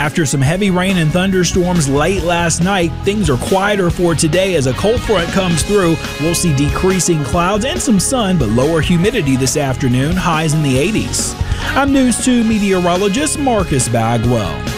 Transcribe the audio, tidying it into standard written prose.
After some heavy rain and thunderstorms late last night, things are quieter for today as a cold front comes through. We'll see decreasing clouds and some sun, but lower humidity this afternoon, highs in the 80s. I'm News 2 meteorologist Marcus Bagwell.